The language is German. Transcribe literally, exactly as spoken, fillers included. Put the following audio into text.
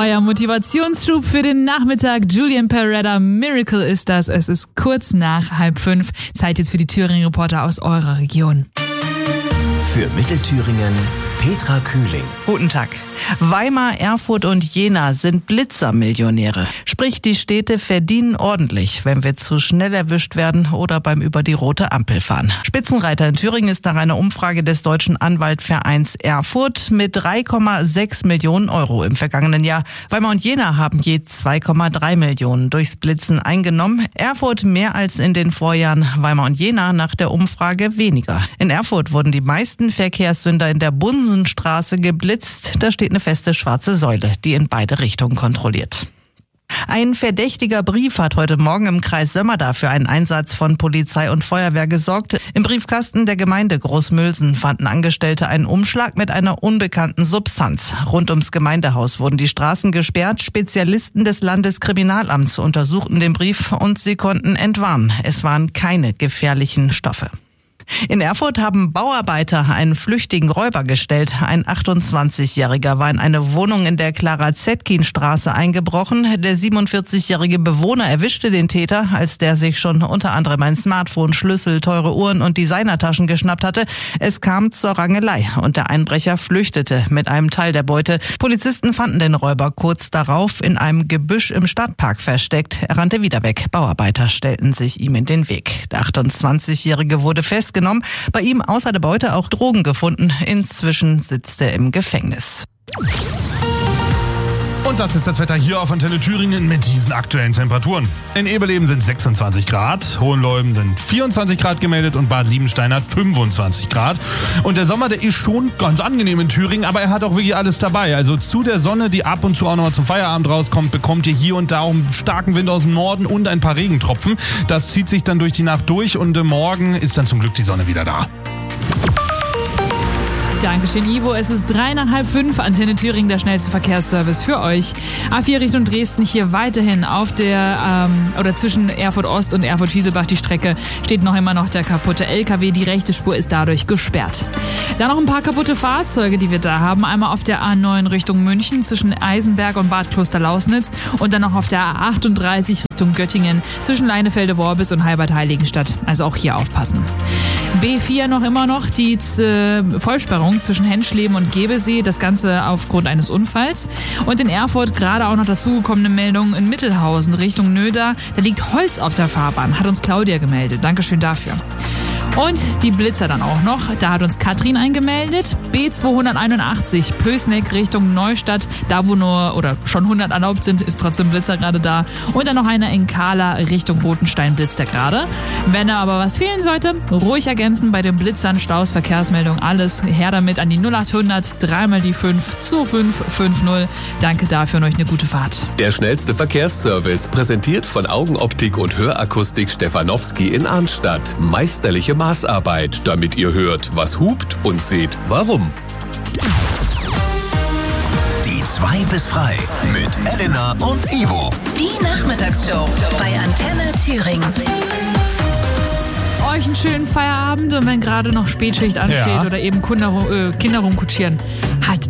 Euer Motivationsschub für den Nachmittag. Julian Peretta, Miracle ist das. Es ist kurz nach halb fünf. Zeit jetzt für die Thüringen-Reporter aus eurer Region. Für Mittelthüringen Petra Kühling. Guten Tag. Weimar, Erfurt und Jena sind Blitzermillionäre. Sprich, die Städte verdienen ordentlich, wenn wir zu schnell erwischt werden oder beim über die rote Ampel fahren. Spitzenreiter in Thüringen ist nach einer Umfrage des Deutschen Anwaltvereins Erfurt mit drei Komma sechs Millionen Euro im vergangenen Jahr. Weimar und Jena haben je zwei Komma drei Millionen durchs Blitzen eingenommen. Erfurt mehr als in den Vorjahren, Weimar und Jena nach der Umfrage weniger. In Erfurt wurden die meisten Verkehrssünder in der Bunsenstraße geblitzt. Da steht eine feste schwarze Säule, die in beide Richtungen kontrolliert. Ein verdächtiger Brief hat heute Morgen im Kreis Sömmerda für einen Einsatz von Polizei und Feuerwehr gesorgt. Im Briefkasten der Gemeinde Großmülsen fanden Angestellte einen Umschlag mit einer unbekannten Substanz. Rund ums Gemeindehaus wurden die Straßen gesperrt. Spezialisten des Landeskriminalamts untersuchten den Brief und sie konnten entwarnen. Es waren keine gefährlichen Stoffe. In Erfurt haben Bauarbeiter einen flüchtigen Räuber gestellt. Ein achtundzwanzigjähriger war in eine Wohnung in der Clara-Zetkin-Straße eingebrochen. Der siebenundvierzigjährige Bewohner erwischte den Täter, als der sich schon unter anderem ein Smartphone, Schlüssel, teure Uhren und Designertaschen geschnappt hatte. Es kam zur Rangelei und der Einbrecher flüchtete mit einem Teil der Beute. Polizisten fanden den Räuber kurz darauf in einem Gebüsch im Stadtpark versteckt. Er rannte wieder weg. Bauarbeiter stellten sich ihm in den Weg. Der achtundzwanzigjährige wurde festgenommen. Bei ihm außer der Beute auch Drogen gefunden. Inzwischen sitzt er im Gefängnis. Und das ist das Wetter hier auf Antenne Thüringen mit diesen aktuellen Temperaturen. In Eberleben sind sechsundzwanzig Grad, Hohenleuben sind vierundzwanzig Grad gemeldet und Bad Liebenstein hat fünfundzwanzig Grad. Und der Sommer, der ist schon ganz angenehm in Thüringen, aber er hat auch wirklich alles dabei. Also zu der Sonne, die ab und zu auch nochmal zum Feierabend rauskommt, bekommt ihr hier und da auch einen starken Wind aus dem Norden und ein paar Regentropfen. Das zieht sich dann durch die Nacht durch und morgen ist dann zum Glück die Sonne wieder da. Dankeschön, Ivo. Es ist drei nach halb fünf. Antenne Thüringen, der schnellste Verkehrsservice für euch. A vier Richtung Dresden hier weiterhin auf der, ähm, oder zwischen Erfurt Ost und Erfurt Fieselbach die Strecke steht noch immer noch der kaputte L K W. Die rechte Spur ist dadurch gesperrt. Dann noch ein paar kaputte Fahrzeuge, die wir da haben. Einmal auf der A neun Richtung München zwischen Eisenberg und Bad Kloster-Lausnitz und dann noch auf der A achtunddreißig Richtung Göttingen zwischen Leinefelde-Worbis und Heilbad-Heiligenstadt. Also auch hier aufpassen. B vier noch immer noch die äh, Vollsperrung zwischen Henschleben und Gebesee, das Ganze aufgrund eines Unfalls. Und in Erfurt gerade auch noch dazugekommene Meldung in Mittelhausen Richtung Nöder. Da liegt Holz auf der Fahrbahn, hat uns Claudia gemeldet. Dankeschön dafür. Und die Blitzer dann auch noch. Da hat uns Katrin eingemeldet. B zweihunderteinundachtzig, Pößneck Richtung Neustadt. Da wo nur oder schon hundert erlaubt sind, ist trotzdem Blitzer gerade da. Und dann noch einer in Kahla Richtung Rotenstein blitzt er gerade. Wenn da aber was fehlen sollte, ruhig ergänzen bei den Blitzern, Staus, Verkehrsmeldung, alles her damit an die null achthundert, dreimal die fünf, zwei fünf fünf null. Danke dafür und euch eine gute Fahrt. Der schnellste Verkehrsservice, präsentiert von Augenoptik und Hörakustik Stefanowski in Arnstadt. Meisterliche Maßarbeit, damit ihr hört, was hupt und seht, warum. Die zwei bis frei mit Elena und Ivo. Die Nachmittagsshow bei Antenne Thüringen. Euch einen schönen Feierabend und wenn gerade noch Spätschicht ansteht Ja. oder eben Kinder, äh, Kinder rumkutschieren, haltet